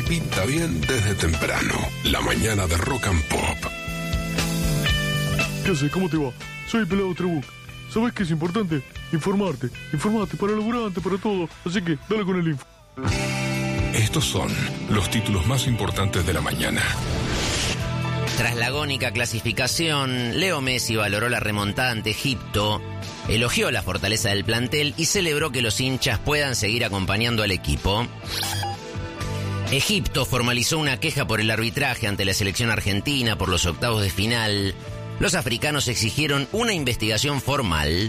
pinta bien desde temprano. La mañana de Rock and Pop. ¿Qué haces? ¿Cómo te va? Soy el Pelado Trebuch. ¿Sabés qué es importante? Informarte. Informarte para el laburante, para todo. Así que, dale con el info. Estos son los títulos más importantes de la mañana. Tras la agónica clasificación, Leo Messi valoró la remontada ante Egipto, elogió la fortaleza del plantel y celebró que los hinchas puedan seguir acompañando al equipo. Egipto formalizó una queja por el arbitraje ante la selección argentina por los octavos de final. Los africanos exigieron una investigación formal.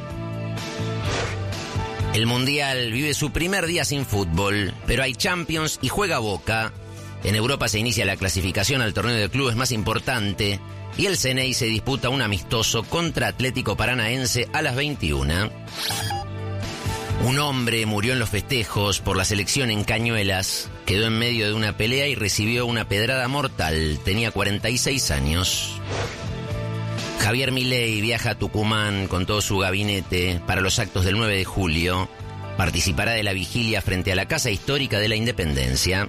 El Mundial vive su primer día sin fútbol, pero hay Champions y juega Boca. En Europa se inicia la clasificación al torneo de clubes más importante y el CNI se disputa un amistoso contra Atlético Paranaense a las 21. Un hombre murió en los festejos por la selección en Cañuelas, quedó en medio de una pelea y recibió una pedrada mortal. Tenía 46 años. Javier Milei viaja a Tucumán con todo su gabinete para los actos del 9 de julio. Participará de la vigilia frente a la Casa Histórica de la Independencia.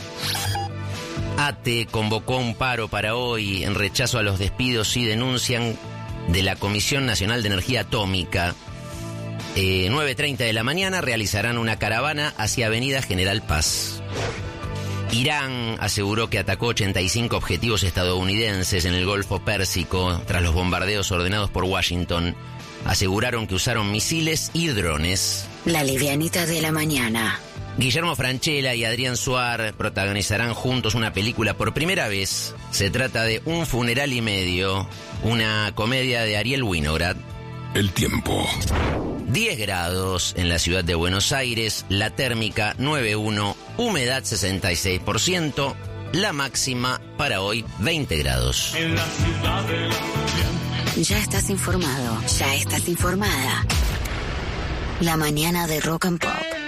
ATE convocó un paro para hoy en rechazo a los despidos y denuncian de la Comisión Nacional de Energía Atómica. 9:30 de la mañana realizarán una caravana hacia Avenida General Paz. Irán aseguró que atacó 85 objetivos estadounidenses en el Golfo Pérsico tras los bombardeos ordenados por Washington. Aseguraron que usaron misiles y drones. La livianita de la mañana. Guillermo Francella y Adrián Suar protagonizarán juntos una película por primera vez. Se trata de Un funeral y medio, una comedia de Ariel Winograd. El tiempo. 10 grados en la ciudad de Buenos Aires, la térmica 9,1, humedad 66%, la máxima para hoy 20 grados. En la ciudad de la... Ya estás informado, ya estás informada. La mañana de Rock and Pop.